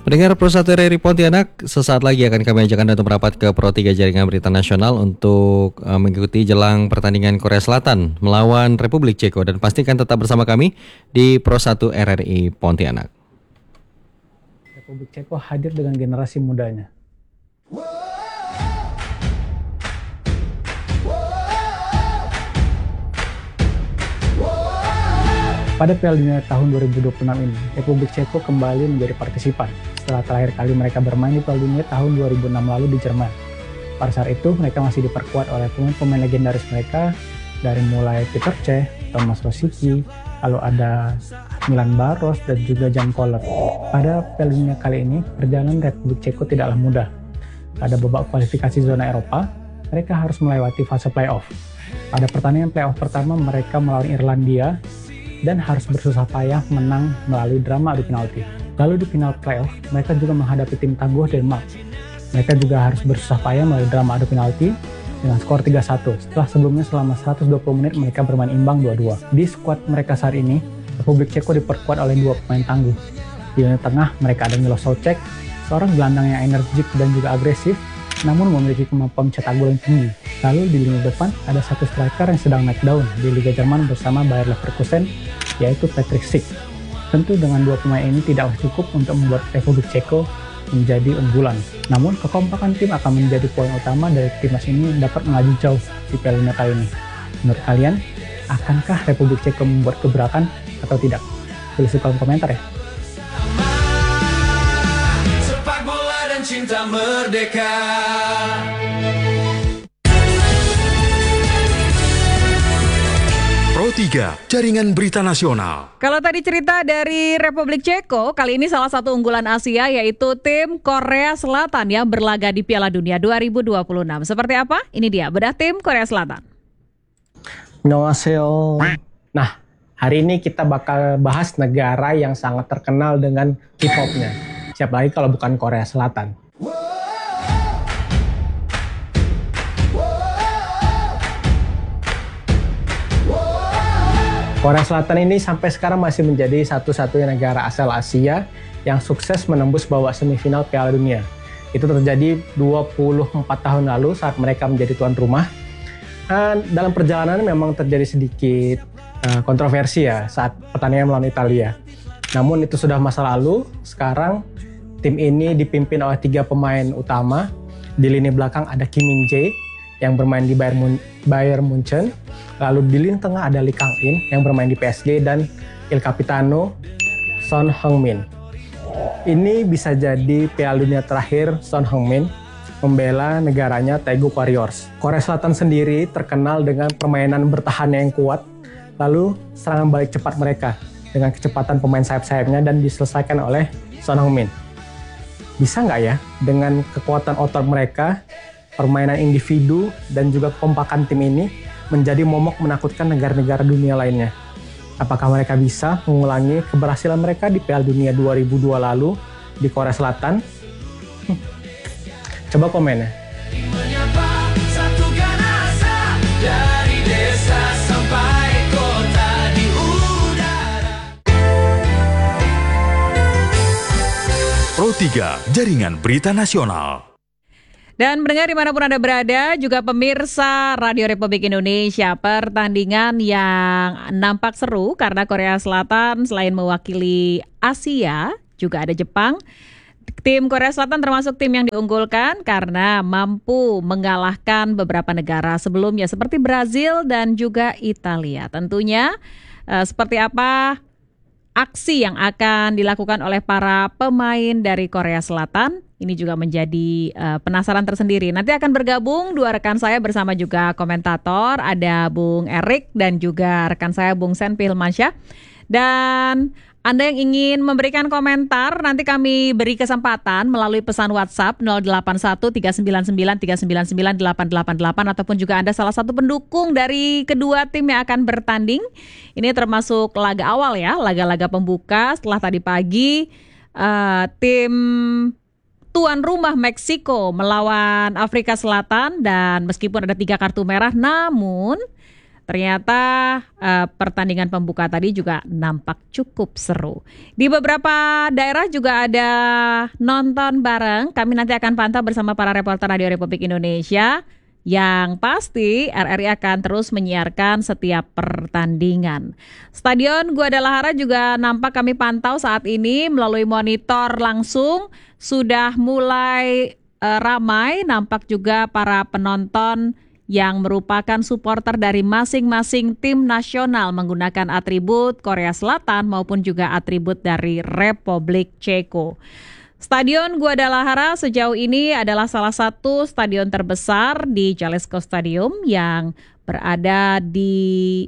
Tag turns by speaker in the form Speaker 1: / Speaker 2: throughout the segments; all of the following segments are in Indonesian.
Speaker 1: Mendengar Pro 1 RRI Pontianak, sesaat lagi akan kami ajak Anda untuk merapat ke Pro 3 Jaringan Berita Nasional untuk mengikuti jelang pertandingan Korea Selatan melawan Republik Ceko, dan pastikan tetap bersama kami di Pro 1 RRI Pontianak.
Speaker 2: Republik Ceko hadir dengan generasi mudanya. Pada Piala Dunia tahun 2026 ini, Republik Ceko kembali menjadi partisipan setelah terakhir kali mereka bermain di Piala Dunia tahun 2006 lalu di Jerman. Pada saat itu, mereka masih diperkuat oleh pemain-pemain legendaris mereka, dari mulai Peter Cech, Thomas Rosicky, lalu ada Milan Baros, dan juga Jan Koller. Pada Piala Dunia kali ini, perjalanan Republik Ceko tidaklah mudah. Pada babak kualifikasi zona Eropa, mereka harus melewati fase playoff. Pada pertandingan playoff pertama, mereka melawan Irlandia, dan harus bersusah payah menang melalui drama adu penalti. Lalu di final playoff, mereka juga menghadapi tim tangguh Denmark. Mereka juga harus bersusah payah melalui drama adu penalti dengan skor 3-1. Setelah sebelumnya selama 120 menit mereka bermain imbang 2-2. Di skuad mereka saat ini, Republik Ceko diperkuat oleh dua pemain tangguh. Di lini tengah mereka ada Milos Soucek, seorang gelandang yang energik dan juga agresif, namun memiliki kemampuan mencetak gol yang tinggi. Lalu di lini depan ada satu striker yang sedang naik daun di Liga Jerman bersama Bayer Leverkusen, yaitu Patrick Schick. Tentu dengan dua pemain ini tidak cukup untuk membuat Republik Ceko menjadi unggulan. Namun kekompakan tim akan menjadi poin utama dari timnas ini dapat melaju jauh di Piala Dunia kali ini. Menurut kalian, akankah Republik Ceko membuat gebrakan atau tidak? Tulis di kolom komentar ya.
Speaker 3: Sepak bola dan cinta merdeka.
Speaker 4: Pro 3, Jaringan Berita Nasional.
Speaker 5: Kalau tadi cerita dari Republik Ceko, kali ini salah satu unggulan Asia yaitu tim Korea Selatan yang berlaga di Piala Dunia 2026. Seperti apa? Ini dia bedah tim Korea Selatan.
Speaker 2: Annyeonghaseyo. Nah, hari ini kita bakal bahas negara yang sangat terkenal dengan K-pop-nya. Siapa lagi kalau bukan Korea Selatan? Korea Selatan ini sampai sekarang masih menjadi satu-satunya negara asal Asia yang sukses menembus babak semifinal Piala Dunia. Itu terjadi 24 tahun lalu saat mereka menjadi tuan rumah. Dalam perjalanan memang terjadi sedikit kontroversi ya saat pertandingan melawan Italia. Namun itu sudah masa lalu. Sekarang tim ini dipimpin oleh 3 pemain utama. Di lini belakang ada Kim Min-jae yang bermain di Bayern Munchen. Lalu di lini tengah ada Lee Kang-in yang bermain di PSG dan Il Capitano Son Heung-min. Ini bisa jadi Piala Dunia terakhir Son Heung-min membela negaranya Daegu Warriors. Korea Selatan sendiri terkenal dengan permainan bertahan yang kuat, lalu serangan balik cepat mereka dengan kecepatan pemain sayap-sayapnya dan diselesaikan oleh Son Heung-min. Bisa nggak ya dengan kekuatan otot mereka, permainan individu dan juga kekompakan tim ini menjadi momok menakutkan negara-negara dunia lainnya? Apakah mereka bisa mengulangi keberhasilan mereka di Piala Dunia 2002 lalu di Korea Selatan? Coba komen ya.
Speaker 3: Menyapa satu ganasa dari desa sampai kota di udara.
Speaker 4: Pro 3, Jaringan Berita Nasional.
Speaker 5: Dan mendengar dimanapun Anda berada, juga pemirsa Radio Republik Indonesia, pertandingan yang nampak seru karena Korea Selatan selain mewakili Asia, juga ada Jepang. Tim Korea Selatan termasuk tim yang diunggulkan karena mampu mengalahkan beberapa negara sebelumnya seperti Brazil dan juga Italia. Tentunya seperti apa aksi yang akan dilakukan oleh para pemain dari Korea Selatan, ini juga menjadi penasaran tersendiri. Nanti akan bergabung dua rekan saya bersama juga komentator, ada Bung Erik dan juga rekan saya Bung Senpi Hilmansyah. Dan Anda yang ingin memberikan komentar, nanti kami beri kesempatan melalui pesan WhatsApp 081399399888 ataupun juga Anda salah satu pendukung dari kedua tim yang akan bertanding. Ini termasuk laga awal ya, laga-laga pembuka setelah tadi pagi tim tuan rumah Meksiko melawan Afrika Selatan, dan meskipun ada 3 kartu merah, namun Ternyata pertandingan pembuka tadi juga nampak cukup seru. Di beberapa daerah juga ada nonton bareng. Kami nanti akan pantau bersama para reporter Radio Republik Indonesia. Yang pasti RRI akan terus menyiarkan setiap pertandingan. Stadion Guadalajara juga nampak kami pantau saat ini melalui monitor langsung. Sudah mulai ramai, nampak juga para penonton yang merupakan supporter dari masing-masing tim nasional menggunakan atribut Korea Selatan maupun juga atribut dari Republik Ceko. Stadion Guadalajara sejauh ini adalah salah satu stadion terbesar di Jalisco Stadium yang berada di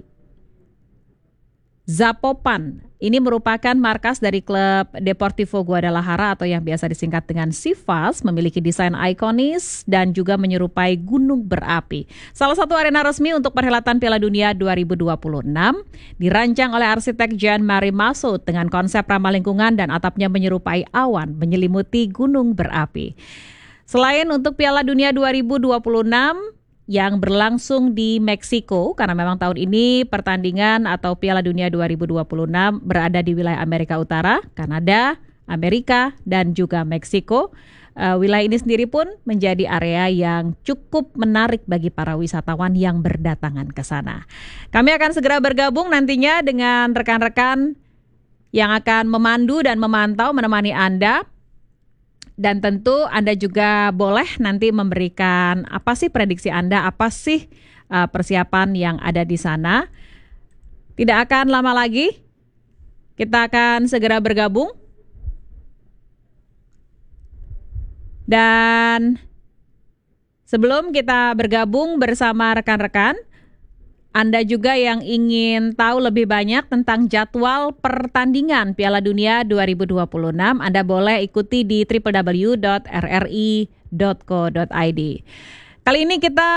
Speaker 5: Zapopan. Ini merupakan markas dari klub Deportivo Guadalajara atau yang biasa disingkat dengan Chivas, memiliki desain ikonis dan juga menyerupai gunung berapi. Salah satu arena resmi untuk perhelatan Piala Dunia 2026 dirancang oleh arsitek Jean-Marie Massoud dengan konsep ramah lingkungan dan atapnya menyerupai awan menyelimuti gunung berapi. Selain untuk Piala Dunia 2026 yang berlangsung di Meksiko, karena memang tahun ini pertandingan atau Piala Dunia 2026 berada di wilayah Amerika Utara, Kanada, Amerika, dan juga Meksiko. Wilayah ini sendiri pun menjadi area yang cukup menarik bagi para wisatawan yang berdatangan ke sana. Kami akan segera bergabung nantinya dengan rekan-rekan yang akan memandu dan memantau menemani Anda. Dan tentu Anda juga boleh nanti memberikan apa sih prediksi Anda, apa sih persiapan yang ada di sana. Tidak akan lama lagi, kita akan segera bergabung. Dan sebelum kita bergabung bersama rekan-rekan, Anda juga yang ingin tahu lebih banyak tentang jadwal pertandingan Piala Dunia 2026, Anda boleh ikuti di www.rri.co.id. Kali ini kita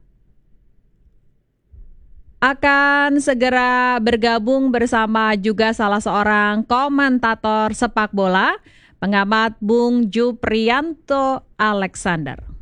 Speaker 5: akan segera bergabung bersama juga salah seorang komentator sepak bola, pengamat Bung Juprianto Alexander.